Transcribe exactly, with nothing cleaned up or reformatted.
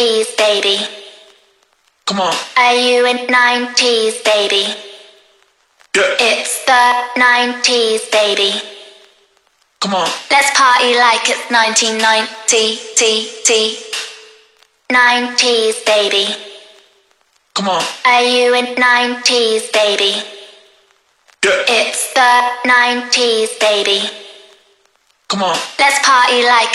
nineties, baby? Come on. Are you in nineties, baby? Yeah. It's the nineties, baby. Come on. Let's party like it's nineteen ninety, T, T. nineties, baby. Come on. Are you in nineties, baby? Yeah. It's the nineties, baby. Come on. Let's party like